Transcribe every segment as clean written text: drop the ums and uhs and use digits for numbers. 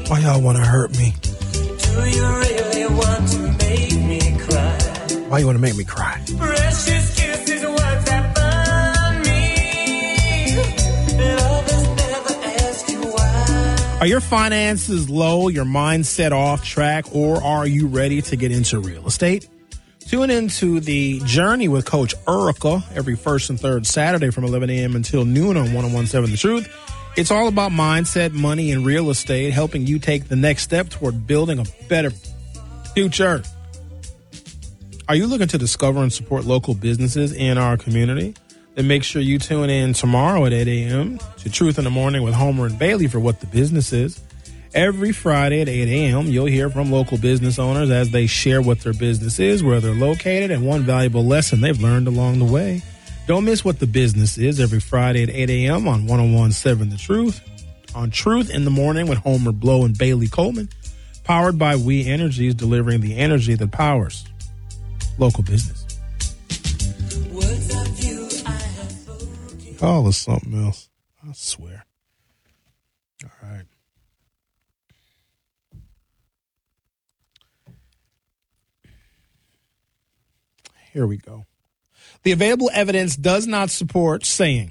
Why y'all want to hurt me? Do you really want to make me cry? Why you want to make me cry? Precious kisses, words that burn me. Lovers never ask you why. Are your finances low, your mindset off track, or are you ready to get into real estate? Tune into the Journey with Coach Erica every first and third Saturday from 11 a.m. until noon on 101.7 The Truth. It's all about mindset, money, and real estate, helping you take the next step toward building a better future. Are you looking to discover and support local businesses in our community? Then make sure you tune in tomorrow at 8 a.m. to Truth in the Morning with Homer and Bailey for What the Business Is. Every Friday at 8 a.m., you'll hear from local business owners as they share what their business is, where they're located, and one valuable lesson they've learned along the way. Don't miss What the Business Is every Friday at 8 a.m. on 101.7 The Truth. On Truth in the Morning with Homer Blow and Bailey Coleman. Powered by We Energies, delivering the energy that powers local business. Call us something else. I swear. All right. Here we go. The available evidence does not support saying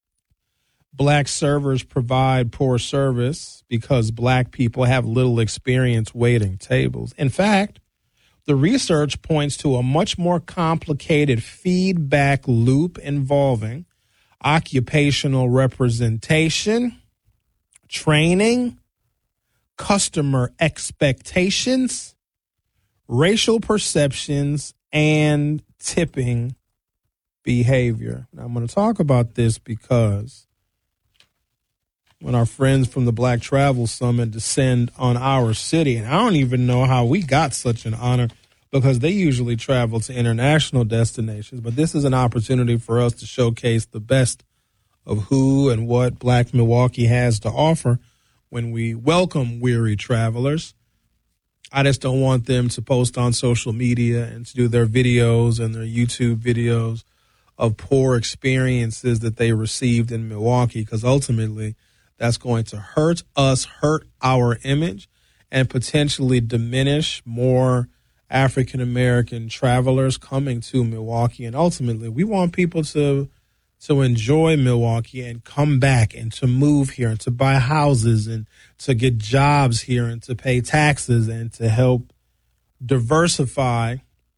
black servers provide poor service because black people have little experience waiting tables. In fact, the research points to a much more complicated feedback loop involving occupational representation, training, customer expectations, racial perceptions, and tipping behavior. Now, I'm going to talk about this because when our friends from the Black Travel Summit descend on our city, and I don't even know how we got such an honor because they usually travel to international destinations, but this is an opportunity for us to showcase the best of who and what Black Milwaukee has to offer when we welcome weary travelers. I just don't want them to post on social media and to do their videos and their YouTube videos of poor experiences that they received in Milwaukee, because ultimately that's going to hurt us, hurt our image, and potentially diminish more African-American travelers coming to Milwaukee. And ultimately, we want people to enjoy Milwaukee and come back and to move here and to buy houses and to get jobs here and to pay taxes and to help diversify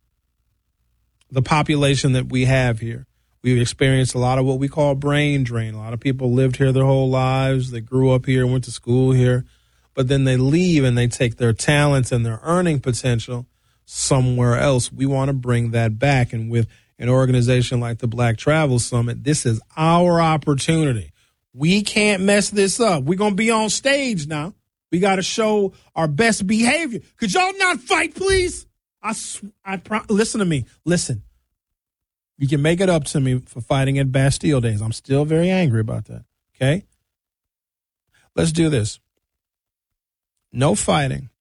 the population that we have here. We've experienced a lot of what we call brain drain. A lot of people lived here their whole lives. They grew up here, went to school here, but then they leave and they take their talents and their earning potential somewhere else. We want to bring that back. And with an organization like the Black Travel Summit, this is our opportunity. We can't mess this up. We're going to be on stage now. We got to show our best behavior. Could y'all not fight, please? Listen to me. Listen. You can make it up to me for fighting at Bastille Days. I'm still very angry about that. Okay? Let's do this. No fighting.